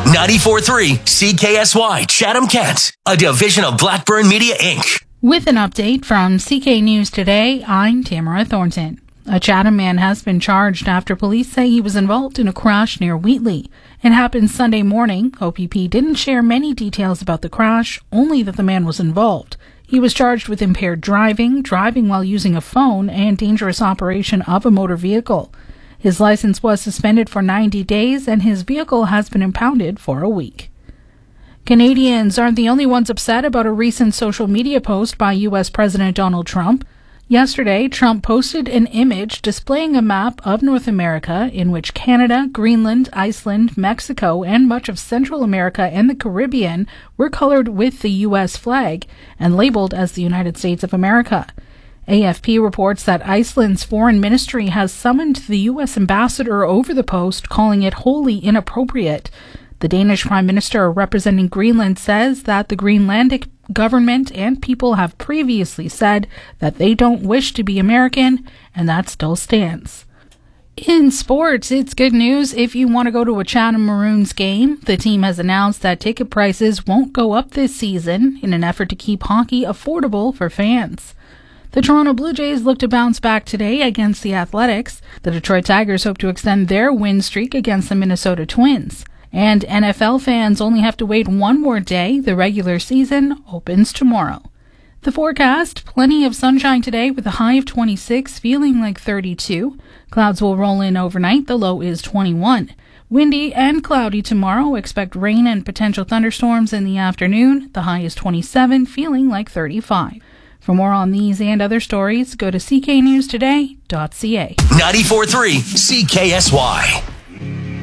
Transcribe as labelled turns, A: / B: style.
A: 94.3 CKSY Chatham-Kent, a division of Blackburn Media Inc.
B: With an update from CK News Today, I'm Tamara Thornton. A Chatham man has been charged after police say he was involved in a crash near Wheatley. It happened Sunday morning. OPP didn't share many details about the crash, only that the man was involved. He was charged with impaired driving while using a phone, and dangerous operation of a motor vehicle. His license was suspended for 90 days, and his vehicle has been impounded for a week. Canadians aren't the only ones upset about a recent social media post by U.S. President Donald Trump. Yesterday, Trump posted an image displaying a map of North America in which Canada, Greenland, Iceland, Mexico, and much of Central America and the Caribbean were colored with the U.S. flag and labeled as the United States of America. AFP reports that Iceland's foreign ministry has summoned the U.S. ambassador over the post, calling it wholly inappropriate. The Danish Prime Minister representing Greenland says that the Greenlandic government and people have previously said that they don't wish to be American, and that still stands. In sports, it's good news if you want to go to a Chatham Maroons game. The team has announced that ticket prices won't go up this season in an effort to keep hockey affordable for fans. The Toronto Blue Jays look to bounce back today against the Athletics. The Detroit Tigers hope to extend their win streak against the Minnesota Twins. And NFL fans only have to wait one more day. The regular season opens tomorrow. The forecast, plenty of sunshine today with a high of 26, feeling like 32. Clouds will roll in overnight. The low is 21. Windy and cloudy tomorrow. Expect rain and potential thunderstorms in the afternoon. The high is 27, feeling like 35. For more on these and other stories, go to cknewstoday.ca.
A: 94.3 CKSY.